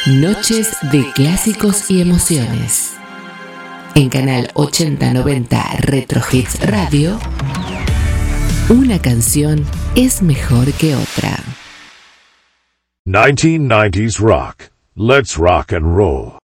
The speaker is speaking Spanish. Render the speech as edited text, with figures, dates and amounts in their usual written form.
Noches de clásicos y emociones. En Canal 8090 Retro Hits Radio, una canción es mejor que otra. 1990s rock. Let's rock and roll.